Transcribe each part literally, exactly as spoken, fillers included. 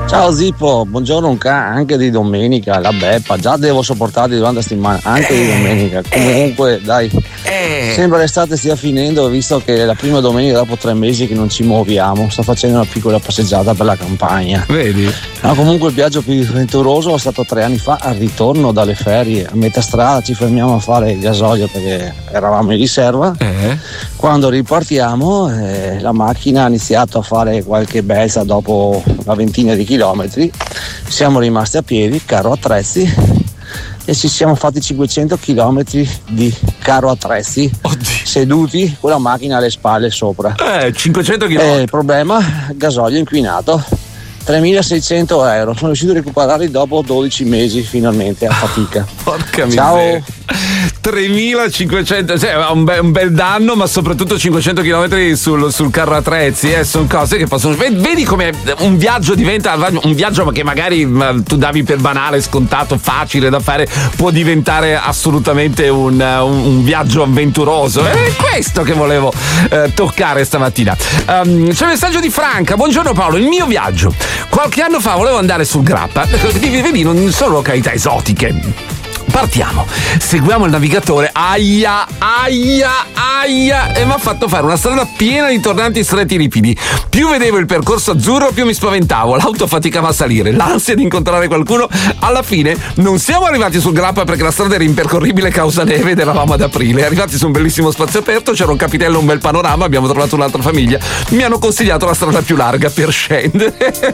Ciao Zippo, buongiorno anche di domenica, la beppa, già devo sopportarti durante la settimana, anche eh, di domenica, comunque eh, dai, eh. sembra l'estate stia finendo visto che è la prima domenica dopo tre mesi che non ci muoviamo, sto facendo una piccola passeggiata per la campagna. Vedi? No, comunque il viaggio più avventuroso è stato tre anni fa al ritorno dalle ferie, a metà strada ci fermiamo a fare il gasolio perché eravamo in riserva, eh. quando ripartiamo eh, la macchina ha iniziato a fare qualche belsa dopo una ventina di chilometri. chilometri siamo rimasti a piedi, carro attrezzi, e ci siamo fatti cinquecento chilometri di carro attrezzi. Oddio. Seduti con la macchina alle spalle sopra. Eh, cinquecento chilometri. Eh, il problema, gasolio inquinato, tremilaseicento euro. Sono riuscito a recuperarli dopo dodici mesi finalmente a fatica. Porca Ciao. miseria. tremilacinquecento, cioè un, be- un bel danno, ma soprattutto cinquecento chilometri sul, sul carro attrezzi, eh, sono cose che possono. Vedi come un viaggio diventa un viaggio che magari tu davi per banale, scontato, facile da fare, può diventare assolutamente un, un, un viaggio avventuroso. È questo che volevo eh, toccare stamattina. Um, c'è un messaggio di Franca. Buongiorno Paolo, il mio viaggio. Qualche anno fa volevo andare sul Grappa. Vedi, non solo località esotiche. Partiamo, seguiamo il navigatore, aia, aia, aia, e mi ha fatto fare una strada piena di tornanti stretti ripidi. Più vedevo il percorso azzurro, più mi spaventavo, l'auto faticava a salire, l'ansia di incontrare qualcuno. Alla fine non siamo arrivati sul Grappa perché la strada era impercorribile causa neve ed eravamo ad aprile. Arrivati su un bellissimo spazio aperto, c'era un capitello, un bel panorama, abbiamo trovato un'altra famiglia, mi hanno consigliato la strada più larga per scendere.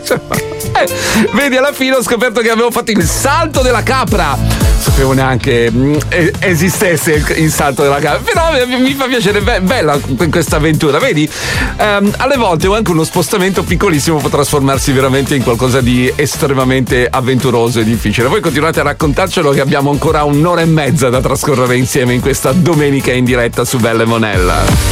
eh, vedi, alla fine ho scoperto che avevo fatto il salto della capra. Sapevo neanche mh, esistesse il, il salto della capra, però mi, mi fa piacere, be- bella questa avventura, vedi? Um, alle volte anche uno spostamento piccolissimo può trasformarsi veramente in qualcosa di estremamente avventuroso e difficile. Voi continuate a raccontarcelo che abbiamo ancora un'ora e mezza da trascorrere insieme in questa domenica in diretta su Belle Monella.